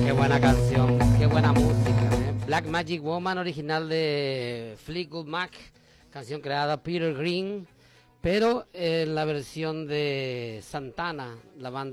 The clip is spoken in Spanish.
Qué buena canción, qué buena música, ¿eh? Black Magic Woman, original de Fleetwood Mac, canción creada por Peter Green, pero en la versión de Santana, la banda